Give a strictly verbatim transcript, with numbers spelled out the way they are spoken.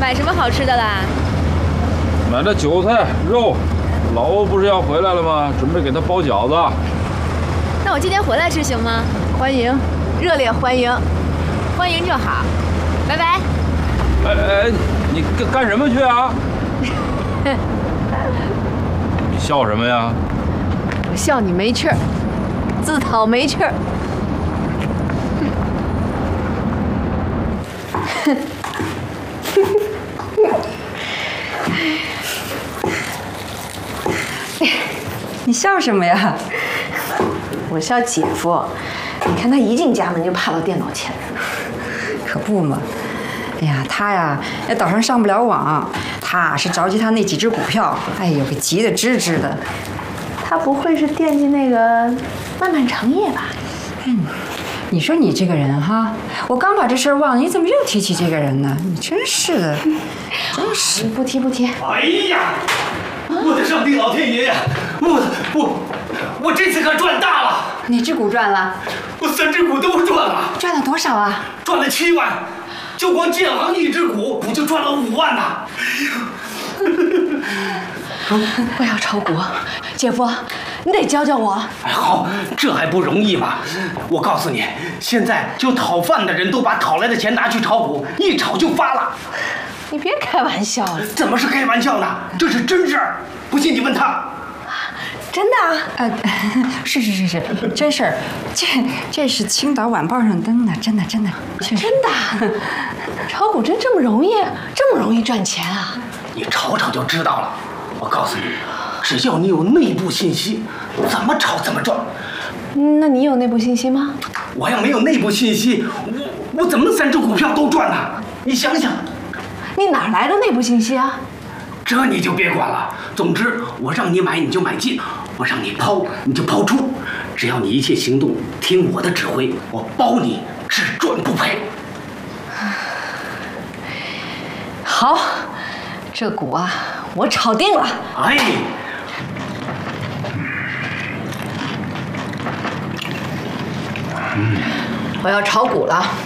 买什么好吃的啦？ 买的韭菜肉，老欧不是要回来了吗？准备给他包饺子。 那我今天回来吃行吗？ 欢迎，热烈欢迎， 欢迎就好，拜拜。 哎哎，你干干什么去啊？你笑什么呀？ 我笑你没趣儿，自讨没趣儿。 你笑什么呀？ 我笑姐夫，你看他一进家门就趴到电脑前。 可不嘛！哎呀，他呀，那岛上上不了网，他是着急他那几只股票，哎呦，给急得吱吱的。 他不会是惦记那个漫漫长夜吧？ 嗯，你说你这个人哈，我刚把这事儿忘了，你怎么又提起这个人呢？你真是的，真是。 不提不提。 哎呀，我的上帝老天爷呀！我我我这次可赚大了！ 哪只股赚了？ 我三只股都赚了。 赚了多少啊？ 赚了七万，就光建行一只股，我就赚了五万呐！ 我要炒股，姐夫，你得教教我。 哎，好，这还不容易吗？我告诉你，现在就讨饭的人都把讨来的钱拿去炒股，一炒就发了。 你别开玩笑了。 怎么是开玩笑呢？这是真事儿，不信你问他。 真的啊？ 呃，是是是是，真事儿，这这是青岛晚报上登的，真的真的。 真的？炒股真这么容易？这么容易赚钱啊？ 你炒炒就知道了。我告诉你，只要你有内部信息，怎么炒怎么赚。 那你有内部信息吗？ 我要没有内部信息，我我怎么三只股票都赚呢？你想想。 你哪来的内部信息啊？ 这你就别管了。总之，我让你买你就买进，我让你抛你就抛出，只要你一切行动听我的指挥，我包你只赚不赔。 好，这股啊，我炒定了。 哎， 我要炒股了。